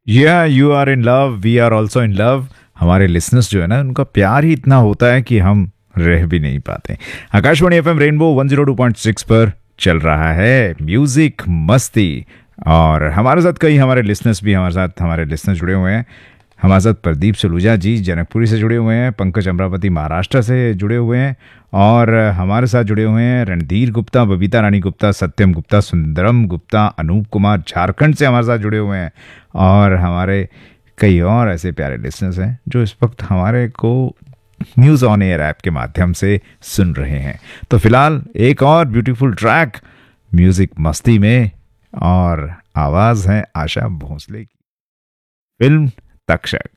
या you are in love, we are also in love. हमारे listeners जो है ना, उनका प्यार ही इतना होता है कि हम रह भी नहीं पाते। आकाशवाणी एफएम रेनबो 102.6 पर चल रहा है म्यूजिक मस्ती। और हमारे साथ कई हमारे लिसनर्स भी हमारे लिसनर्स जुड़े हुए हैं। हमारे साथ प्रदीप सलूजा जी जनकपुरी से जुड़े हुए हैं, पंकज अमरावती महाराष्ट्र से जुड़े हुए हैं, और हमारे साथ जुड़े हुए हैं रणधीर गुप्ता, बबीता रानी गुप्ता, सत्यम गुप्ता, सुंदरम गुप्ता, अनूप कुमार झारखंड से हमारे साथ जुड़े हुए हैं। और हमारे कई और ऐसे प्यारे लिसनर्स हैं जो इस वक्त हमारे को न्यूज़ ऑन एयर ऐप के माध्यम से सुन रहे हैं। तो फिलहाल एक और ब्यूटीफुल ट्रैक म्यूजिक मस्ती में, और आवाज़ है आशा भोसले की, फिल्म तक्षक।